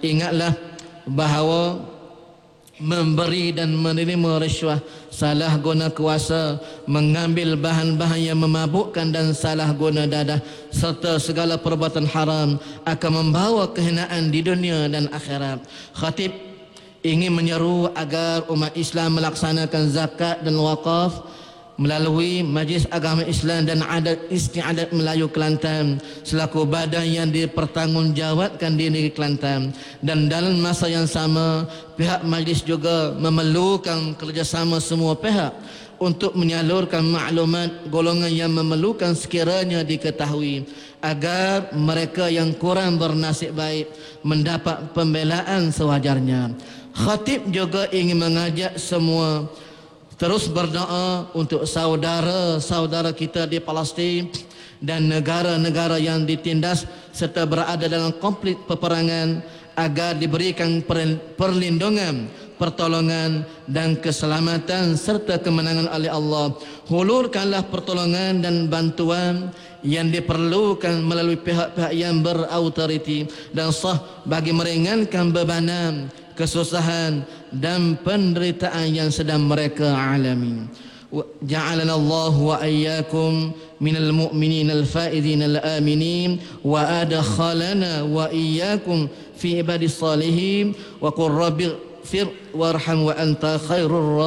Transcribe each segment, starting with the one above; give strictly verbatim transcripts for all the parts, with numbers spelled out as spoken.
ingatlah bahawa memberi dan menerima rasuah, salah guna kuasa, mengambil bahan-bahan yang memabukkan dan salah guna dadah, serta segala perbuatan haram akan membawa kehinaan di dunia dan akhirat. Khatib ingin menyeru agar umat Islam melaksanakan zakat dan wakaf melalui Majlis Agama Islam dan Adat Istiadat Melayu Kelantan selaku badan yang dipertanggungjawabkan di negeri Kelantan. Dan dalam masa yang sama, pihak majlis juga memerlukan kerjasama semua pihak untuk menyalurkan maklumat golongan yang memerlukan sekiranya diketahui, agar mereka yang kurang bernasib baik mendapat pembelaan sewajarnya. Khatib juga ingin mengajak semua terus berdoa untuk saudara-saudara kita di Palestin dan negara-negara yang ditindas serta berada dalam konflik peperangan agar diberikan perlindungan, pertolongan dan keselamatan serta kemenangan oleh Allah. Hulurkanlah pertolongan dan bantuan yang diperlukan melalui pihak-pihak yang berautoriti dan sah bagi meringankan bebanan, kesusahan dan penderitaan yang sedang mereka alami. Ja'alana Allah wa iyyakum minal mu'minin al-faizin al-aminin wa adkhalana wa iyyakum fi ibadis salihin wa qur rabbi ighfir warham wa anta khairur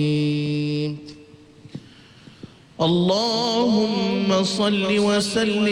rahimin. Allahumma salli wa sallim